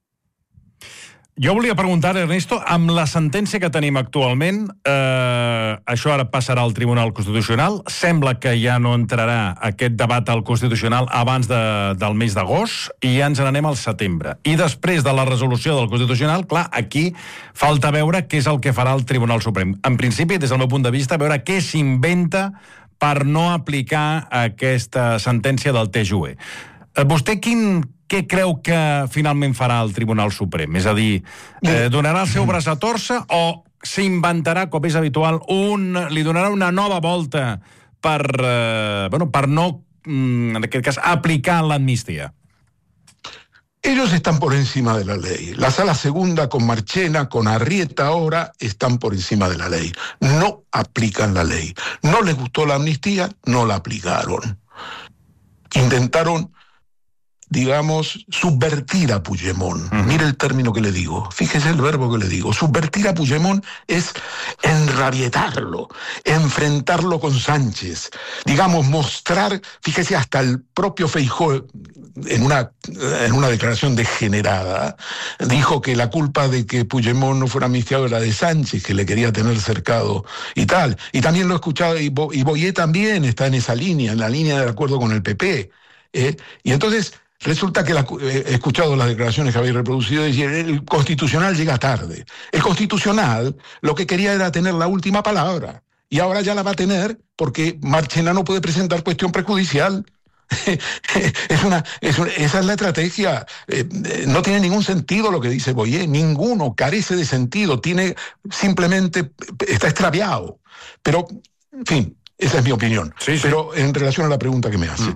Jo volia preguntar, Ernesto, amb la sentència que tenim actualment, això ara passarà al Tribunal Constitucional, sembla que ja no entrarà aquest debat al Constitucional abans del mes d'agost, i ja ens n'anem al setembre. I després de la resolució del Constitucional, clar, aquí falta veure què és el que farà el Tribunal Suprem. En principi, des del meu punt de vista, veure què s'inventa per no aplicar aquesta sentència del TJUE. Vostè què creu que finalment farà el Tribunal Suprem? És a dir, donarà el seu braç a torça o s'inventarà, com és habitual, li donarà una nova volta per no, en aquest cas, aplicar l'amnistia? Ellos están por encima de la ley. La Sala Segunda con Marchena, con Arrieta ahora, están por encima de la ley. No aplican la ley. No les gustó la amnistía, no la aplicaron. Intentaron digamos, subvertir a Puigdemont. Mire el término que le digo, fíjese el verbo que le digo. Subvertir a Puigdemont es enrabietarlo, enfrentarlo con Sánchez, digamos, mostrar, fíjese, hasta el propio Feijóo, en una declaración degenerada, dijo que la culpa de que Puigdemont no fuera amnistiado era de Sánchez, que le quería tener cercado y tal. Y también lo he escuchado, y Boyer también está en esa línea, en la línea del acuerdo con el PP. Y entonces resulta que he escuchado las declaraciones que habéis reproducido y decir, el Constitucional llega tarde. El Constitucional lo que quería era tener la última palabra, y ahora ya la va a tener porque Marchena no puede presentar cuestión prejudicial. Esa es la estrategia. No tiene ningún sentido lo que dice Boyer, ninguno, carece de sentido, simplemente está extraviado. Pero, en fin, esa es mi opinión. Sí. Pero en relación a la pregunta que me hace,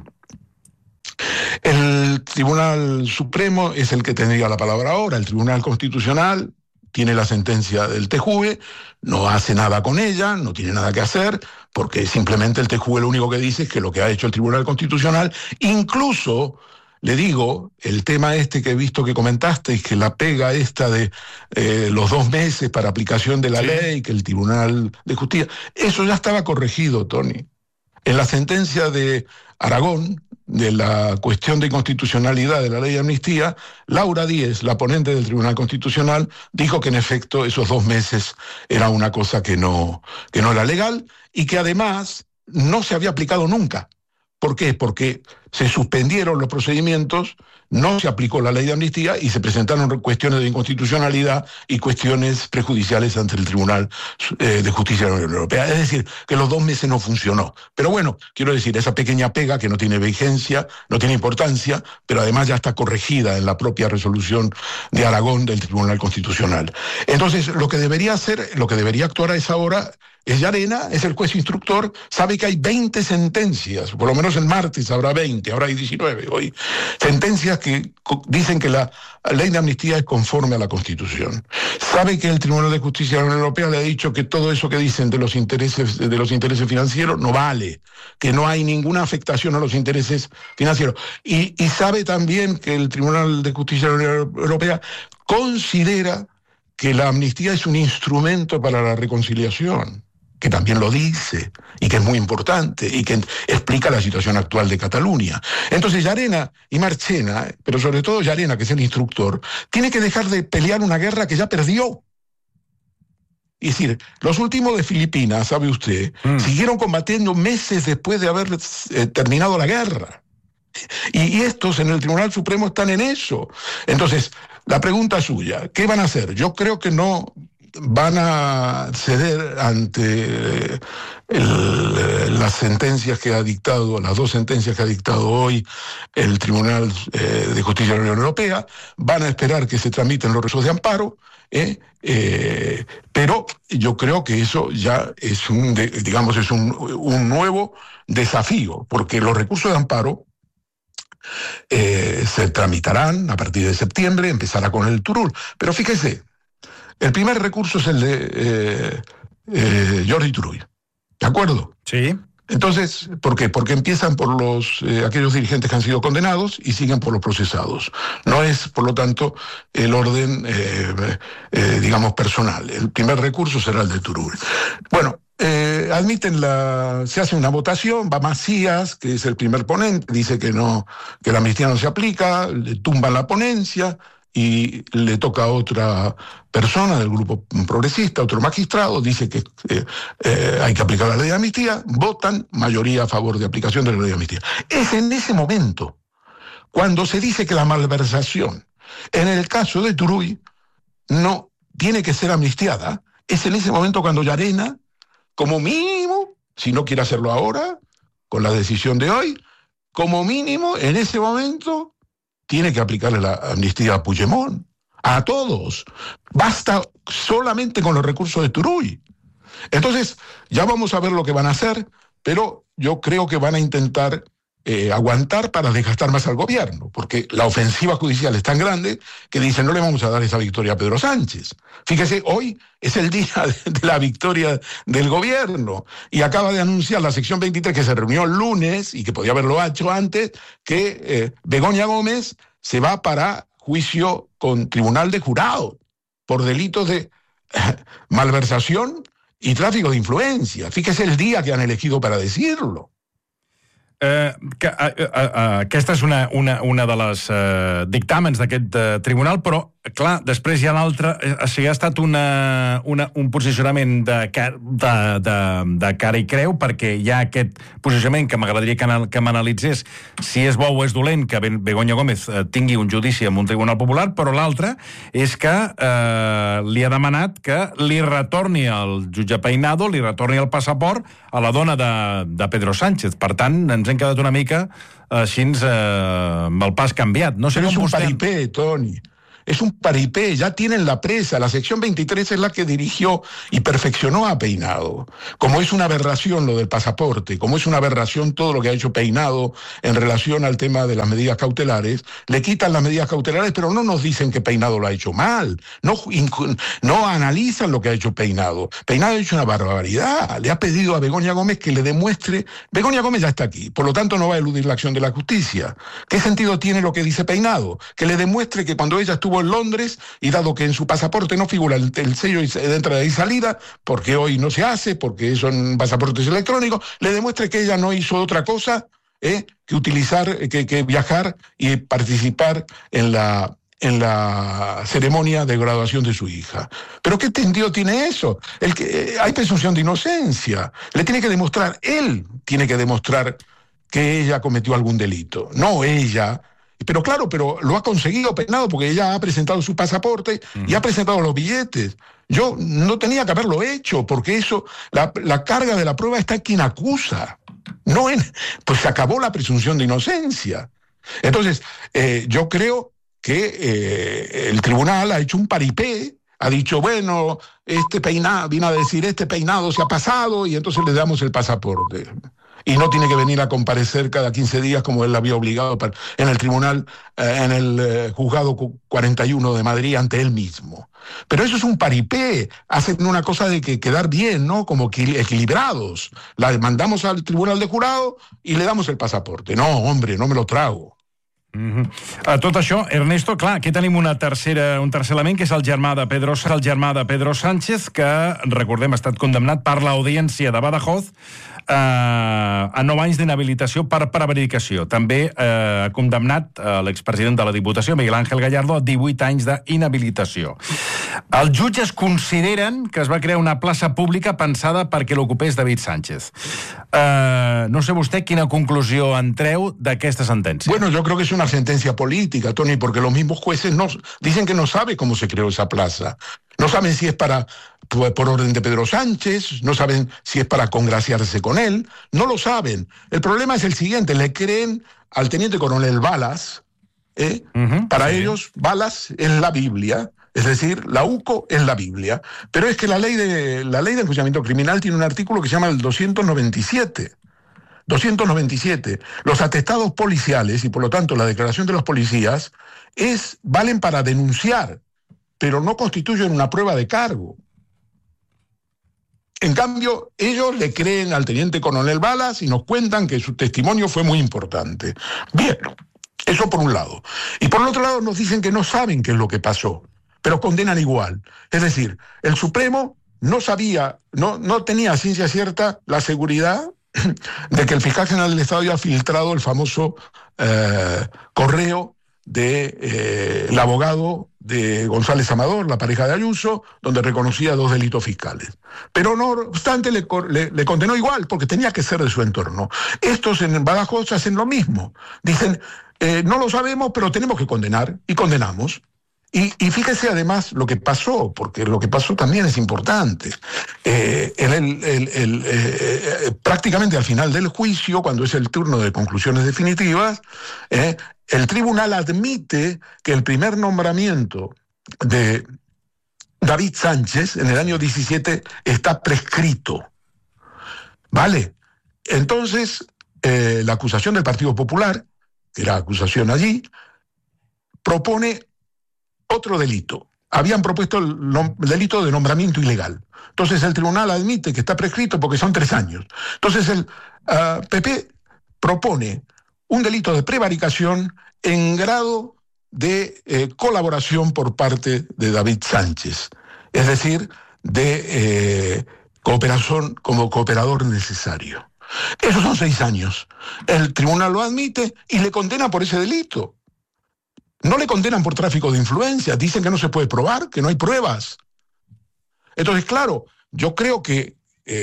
el Tribunal Supremo es el que tendría la palabra ahora. El Tribunal Constitucional tiene la sentencia del TJUE, no hace nada con ella, no tiene nada que hacer, porque simplemente el TJUE lo único que dice es que lo que ha hecho el Tribunal Constitucional, incluso, le digo, el tema que he visto que comentasteis, que la pega esta de los 2 meses para aplicación de la ley, que el Tribunal de Justicia, eso ya estaba corregido, Tony. En la sentencia de Aragón, de la cuestión de inconstitucionalidad de la ley de amnistía, Laura Díez, la ponente del Tribunal Constitucional, dijo que en efecto esos 2 meses era una cosa que no era legal y que además no se había aplicado nunca. ¿Por qué? Porque se suspendieron los procedimientos, no se aplicó la ley de amnistía y se presentaron cuestiones de inconstitucionalidad y cuestiones prejudiciales ante el Tribunal de Justicia de la Unión Europea. Es decir, que los 2 meses no funcionó. Pero bueno, quiero decir, esa pequeña pega que no tiene vigencia, no tiene importancia, pero además ya está corregida en la propia resolución de Aragón del Tribunal Constitucional. Entonces, lo que debería actuar a esa hora es Llarena, es el juez instructor, sabe que hay 20 sentencias, por lo menos el martes habrá 20, ahora hay 19 hoy, sentencias que dicen que la ley de amnistía es conforme a la Constitución. Sabe que el Tribunal de Justicia de la Unión Europea le ha dicho que todo eso que dicen de los intereses financieros no vale, que no hay ninguna afectación a los intereses financieros. Y sabe también que el Tribunal de Justicia de la Unión Europea considera que la amnistía es un instrumento para la reconciliación, que también lo dice, y que es muy importante, y que explica la situación actual de Cataluña. Entonces Llarena y Marchena, pero sobre todo Llarena, que es el instructor, tiene que dejar de pelear una guerra que ya perdió. Es decir, los últimos de Filipinas, sabe usted, siguieron combatiendo meses después de haber terminado la guerra. Y estos en el Tribunal Supremo están en eso. Entonces, la pregunta suya, ¿qué van a hacer? Yo creo que no van a ceder ante las sentencias que ha dictado, las 2 sentencias que ha dictado hoy el Tribunal de Justicia de la Unión Europea. Van a esperar que se tramiten los recursos de amparo, pero yo creo que eso ya es un nuevo desafío, porque los recursos de amparo se tramitarán a partir de septiembre, empezará con el Turul. Pero fíjese, el primer recurso es el de Jordi Turull, ¿de acuerdo? Sí. Entonces, ¿por qué? Porque empiezan por aquellos dirigentes que han sido condenados y siguen por los procesados. No es, por lo tanto, el orden, digamos, personal. El primer recurso será el de Turull. Bueno, se hace una votación, va Macías, que es el primer ponente, dice que la amnistía no se aplica, le tumban la ponencia y le toca a otra persona del grupo progresista, otro magistrado, dice que hay que aplicar la ley de amnistía, votan mayoría a favor de aplicación de la ley de amnistía. Es en ese momento cuando se dice que la malversación, en el caso de Turull, no tiene que ser amnistiada, es en ese momento cuando Llarena, como mínimo, si no quiere hacerlo ahora, con la decisión de hoy, como mínimo, en ese momento, tiene que aplicarle la amnistía a Puigdemont, a todos. Basta solamente con los recursos de Turull. Entonces, ya vamos a ver lo que van a hacer, pero yo creo que van a intentar aguantar para desgastar más al gobierno, porque la ofensiva judicial es tan grande que dicen no le vamos a dar esa victoria a Pedro Sánchez. Fíjese, hoy es el día de la victoria del gobierno y acaba de anunciar la sección 23 que se reunió el lunes y que podía haberlo hecho antes, que Begoña Gómez se va para juicio con tribunal de jurado por delitos de malversación y tráfico de influencia. Fíjese el día que han elegido para decirlo. Aquesta és una de les dictàmens d'aquest tribunal, però, clar, després hi ha l'altre. O sigui, ha estat un posicionament de cara i creu, perquè hi ha aquest posicionament que m'agradaria que m'analitzés si és bo o és dolent que Begoña Gómez tingui un judici en un tribunal popular, però l'altre és que li ha demanat que li retorni al jutge Peinado, li retorni el passaport a la dona de Pedro Sánchez. Per tant, ens hem quedat una mica així amb el pas canviat. No sé com vostè... És un paripé, Toni. Es un paripé, ya tienen la presa. La sección 23 es la que dirigió y perfeccionó a Peinado. Como es una aberración lo del pasaporte, como es una aberración todo lo que ha hecho Peinado en relación al tema de las medidas cautelares, le quitan las medidas cautelares, pero no nos dicen que Peinado lo ha hecho mal. No analizan lo que ha hecho Peinado. Peinado ha hecho una barbaridad. Le ha pedido a Begoña Gómez que le demuestre... Begoña Gómez ya está aquí, por lo tanto no va a eludir la acción de la justicia. ¿Qué sentido tiene lo que dice Peinado? Que le demuestre que cuando ella estuvo en Londres, y dado que en su pasaporte no figura el sello de entrada y salida, porque hoy no se hace, porque son pasaportes electrónicos, le demuestre que ella no hizo otra cosa que viajar y participar en la ceremonia de graduación de su hija. ¿Pero qué sentido tiene eso? Hay presunción de inocencia. Le tiene que demostrar, él tiene que demostrar que ella cometió algún delito, no ella. Pero claro, lo ha conseguido Peinado porque ella ha presentado su pasaporte y ha presentado los billetes. Yo no tenía que haberlo hecho porque eso, la carga de la prueba está en quien acusa. Pues se acabó la presunción de inocencia. Entonces, yo creo que el tribunal ha hecho un paripé, ha dicho, bueno, este Peinado, vino a decir, este Peinado se ha pasado y entonces le damos el pasaporte. Y no tiene que venir a comparecer cada 15 días como él había obligado en el tribunal, en el juzgado 41 de Madrid ante él mismo. Pero eso es un paripé, hacen una cosa de que quedar bien, ¿no? Como equilibrados. La mandamos al tribunal de jurado y le damos el pasaporte. No, hombre, no me lo trago. A tot això, Ernesto, clar, aquí tenim un tercer element, que és el germà de Pedro Sánchez, que, recordem, ha estat condemnat per l'Audiència de Badajoz a 9 anys d'inhabilitació per prevaricació. També ha condemnat l'expresident de la Diputació, Miguel Ángel Gallardo, a 18 anys d'inhabilitació. Els jutges consideren que es va crear una plaça pública pensada perquè l'ocupés David Sánchez. No sé vostè quina conclusió en treu d'aquesta sentència. Bueno, yo creo que es una sentencia política, Tony, porque los mismos jueces dicen que no sabe cómo se creó esa plaza. No saben si es por orden de Pedro Sánchez, no saben si es para congraciarse con él, no lo saben. El problema es el siguiente, le creen al teniente coronel Balas, para ellos Balas es la Biblia, es decir, la UCO es la Biblia, pero es que la ley de enjuiciamiento criminal tiene un artículo que se llama el 297. 297. Los atestados policiales y por lo tanto la declaración de los policías valen para denunciar, pero no constituyen una prueba de cargo. En cambio, ellos le creen al teniente coronel Balas y nos cuentan que su testimonio fue muy importante. Bien, eso por un lado. Y por el otro lado nos dicen que no saben qué es lo que pasó, pero condenan igual. Es decir, el Supremo no sabía, no tenía a ciencia cierta la seguridad de que el fiscal general del Estado había filtrado el famoso correo del abogado de González Amador, la pareja de Ayuso, donde reconocía 2 delitos fiscales. Pero no obstante le condenó igual, porque tenía que ser de su entorno. Estos en Badajoz hacen lo mismo. Dicen, no lo sabemos, pero tenemos que condenar, y condenamos. Y fíjese además lo que pasó, porque lo que pasó también es importante. Prácticamente al final del juicio, cuando es el turno de conclusiones definitivas, el tribunal admite que el primer nombramiento de David Sánchez en el año 17 está prescrito. ¿Vale? Entonces, la acusación del Partido Popular, que era acusación allí, propone otro delito. Habían propuesto el delito de nombramiento ilegal. Entonces el tribunal admite que está prescrito porque son 3 años. Entonces el PP propone un delito de prevaricación en grado de colaboración por parte de David Sánchez, es decir, de cooperación como cooperador necesario. Esos son 6 años. El tribunal lo admite y le condena por ese delito. No le condenan por tráfico de influencias, dicen que no se puede probar, que no hay pruebas. Entonces, claro, yo creo que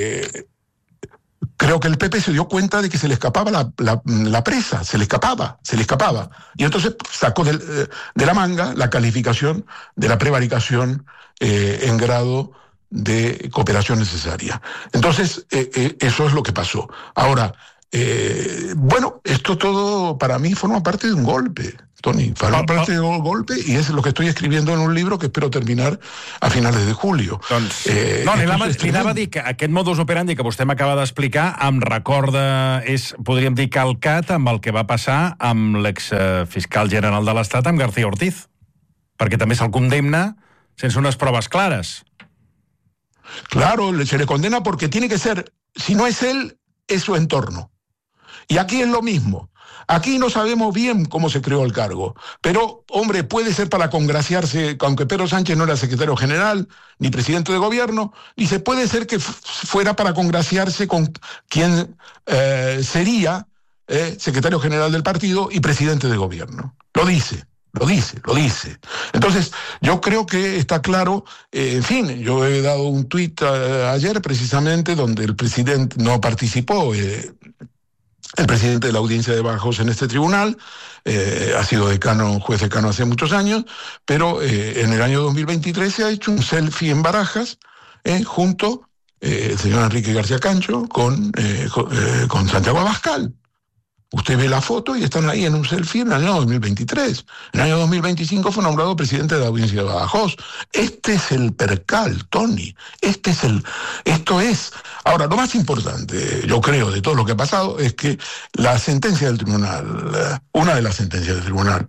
el PP se dio cuenta de que se le escapaba la presa, se le escapaba. Y entonces sacó de la manga la calificación de la prevaricación en grado de cooperación necesaria. Entonces, eso es lo que pasó. Ahora, bueno, esto todo para mí forma parte de un golpe, Tony, forma parte de un golpe, i és lo que estoy escribiendo en un libro que espero terminar a finales de julio. Doncs, li anava a dir que aquest modus operandi que vostè m'acaba d'explicar em recorda, podríem dir, calcat amb el que va passar amb l'exfiscal general de l'Estat, amb García Ortiz, perquè també se'l condemna sense unes proves clares. Claro, se le condena porque tiene que ser, si no es él, es su entorno. Y aquí es lo mismo. Aquí no sabemos bien cómo se creó el cargo, pero, hombre, puede ser para congraciarse, aunque Pedro Sánchez no era secretario general ni presidente de gobierno, dice, puede ser que fuera para congraciarse con quien sería secretario general del partido y presidente de gobierno. Lo dice. Entonces, yo creo que está claro, en fin, yo he dado un tuit ayer precisamente donde el presidente no participó, el presidente de la Audiencia de Badajoz en este tribunal, ha sido juez decano hace muchos años, pero en el año 2023 se ha hecho un selfie en Barajas, junto el señor Enrique García Cancho con Santiago Abascal. Usted ve la foto y están ahí en un selfie en el año 2023. En el año 2025 fue nombrado presidente de la Audiencia de Badajoz. Este es el percal, Tony. Esto es. Ahora, lo más importante, yo creo, de todo lo que ha pasado, es que la sentencia del tribunal, una de las sentencias del Tribunal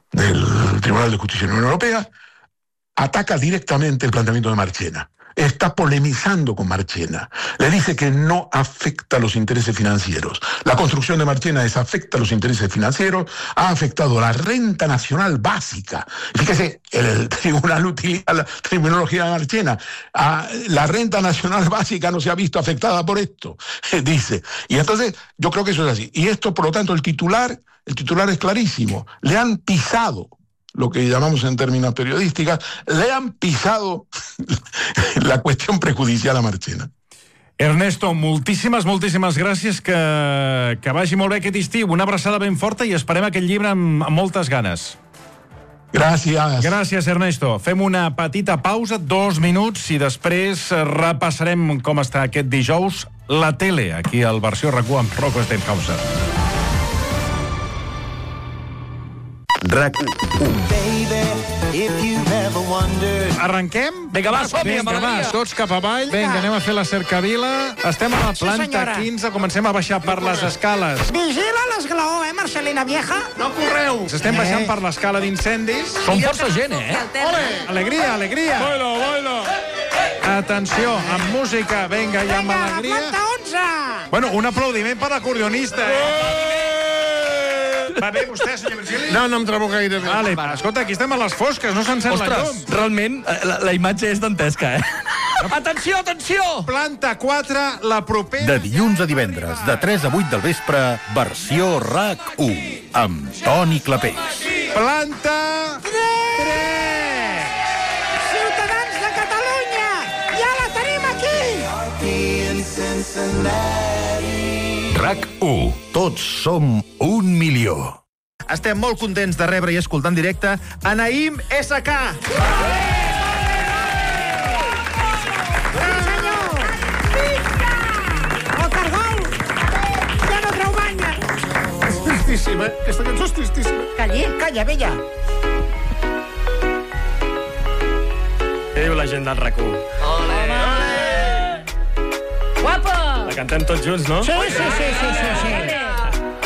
de Justicia de la Unión Europea, ataca directamente el planteamiento de Marchena. Está polemizando con Marchena. Le dice que no afecta a los intereses financieros. La construcción de Marchena afecta a los intereses financieros, ha afectado la renta nacional básica. Fíjese, el tribunal utiliza la terminología de Marchena. La renta nacional básica no se ha visto afectada por esto, dice. Y entonces, yo creo que eso es así. Y esto, por lo tanto, el titular es clarísimo. Le han pisado, lo que llamamos en términos periodísticos, le han pisado la qüestió prejudicial a Marchena. Ernesto, moltíssimes gràcies, que vagi molt bé aquest estiu. Una abraçada ben forta i esperem aquest llibre amb moltes ganes. Gràcies. Gràcies, Ernesto. Fem una petita pausa, 2 minuts, i després repassarem com està aquest dijous la tele, aquí al Versió RAC1 amb Rocco Stenhauser. RAC1. Arrenquem? Vinga, va, som-hi amb alegria. Tots cap avall. Vinga, anem a fer la cercavila. Estem a la planta 15, comencem a baixar per les escales. Vigila l'esglaó, Marcelina vieja? No correu. Estem baixant per l'escala d'incendis. Som força gent, Ole! Alegria. Boilo. Atenció, amb música, vinga, i amb alegria. Planta 11. Bueno, un aplaudiment per l'acordionista, Va bé vostè, senyor Virgili? No em trobo gaire bé. Vale, escolta, aquí estem a les fosques, no s'encén la llum. Ostres, realment, la imatge és dantesca, Atenció! Planta 4, la propera... De dilluns a divendres, de 3 a 8 del vespre, Versió RAC1, amb Toni Clapés. Planta 3! Ciutadans de Catalunya! Ja la tenim aquí! RAC1. Tots som 1 milió. Estem molt contents de rebre i escoltar en directe a Naïm SK. El cargol! Ja no treu banya! És tristíssima, aquesta cançó és tristíssima. Calla, vella. Què diu la gent del RAC1? Ole! Guapa! La cantem tots junts, no? Sí.